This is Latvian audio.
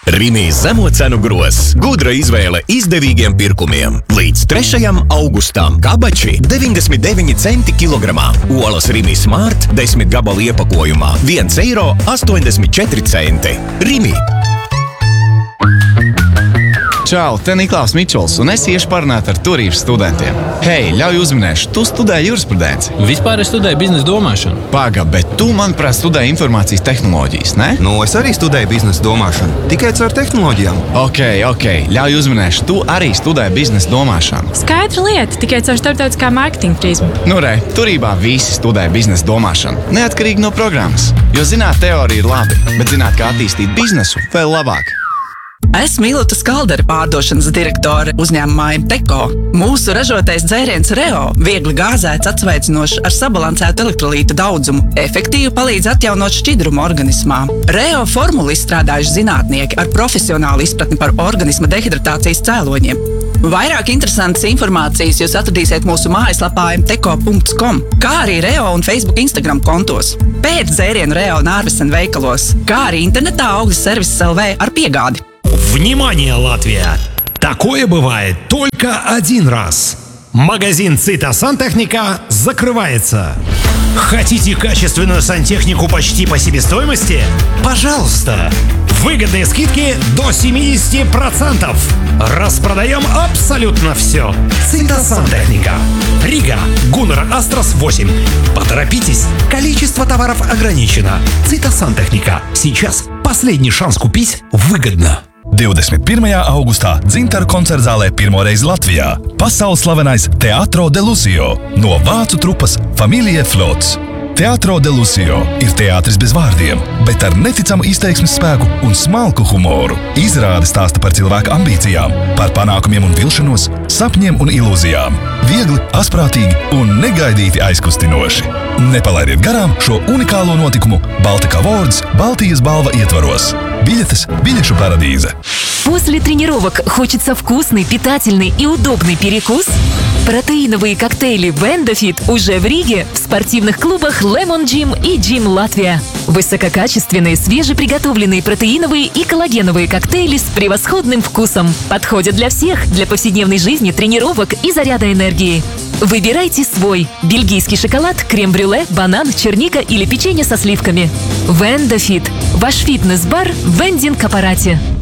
Rimī zemo cenu groz. Gudra izvēle izdevīgiem pirkumiem. Līdz 3. augustam kabači 99 centi kilogramā. Olas Rimī Smart 10 gabalu iepakojumā 1,84 eiro. Rimī. Čau, te Niklaus Mičols, un es iešu parunāt ar turības studentiem. Hei, ļauj uzminēšu, tu studēji jurisprudenci. Vispār es studēju biznesa domāšanu. Paga, bet tu, manuprāt, studēji informācijas tehnoloģijas, ne? Nu, es arī studēju biznesa domāšanu, tikai caur tehnoloģijām. Ok, ļauj uzminēšu, tu arī studēji biznesa domāšanu. Skaidra lieta, tikai caur starptautiskā mārketinga prizmu. Nu re, turībā visi studēja biznesa domāšanu, neatkarīgi no programmas. Jo zināt, teorija ir labi, bet zināt, kā attīstīt biznesu, vēl labāk. Esmu Ilota Skaldere, pārdošanas direktore uzņēmumā Imteko. Mūsu ražotais dzēriens Reo viegli gāzēts, atsveicinošs ar sabalansētu elektrolītu daudzumu, efektīvi palīdz atjaunot šķidrumu organismā. Reo formulu izstrādājuši zinātnieki ar profesionālu izpratni par organisma dehidratācijas cēloņiem. Vairāk interesantas informācijas jūs atradīsiet mūsu mājaslapā imteko.com, kā arī Reo un Facebook Instagram kontos. Pēc dzērienu Reo un Ārvesen veikalos, kā arī internetā Augļas Services LV ar piegādi. Внимание, Латвия! Такое бывает только один раз. Магазин «Цита Сантехника» закрывается. Хотите качественную сантехнику почти по себестоимости? Пожалуйста! Выгодные скидки до 70%. Распродаем абсолютно все. «Цита Сантехника». Рига, Гуннер Астрас 8. Поторопитесь, количество товаров ограничено. «Цита Сантехника». Сейчас последний шанс купить выгодно. 21. augustā Dzintaru koncertzālē pirmoreiz Latvijā pasaules slavenais Teatro de Lucio no vācu trupas Familie Flots. Teatro de Lucio ir teātris bez vārdiem, bet ar neticamu izteiksmes spēku un smalku humoru. Izrāde stāsta par cilvēku ambīcijām, par panākumiem un vilšanos, sapņiem un ilūzijām. Viegli, asprātīgi un negaidīti aizkustinoši. Nepalaidiet garām šo unikālo notikumu Baltika Awards Baltijas balva ietvaros. Biļetes Biļešu paradīze. После тренировок хочется вкусный, питательный и удобный перекус? Протеиновые коктейли Вендофит уже в Риге в спортивных клубах Lemon Gym и Gym Латвия. Высококачественные, свежеприготовленные протеиновые и коллагеновые коктейли с превосходным вкусом. Подходят для всех, для повседневной жизни, тренировок и заряда энергии. Выбирайте свой. Бельгийский шоколад, крем-брюле, банан, черника или печенье со сливками. Вендофит. Ваш фитнес-бар в вендинг-аппарате.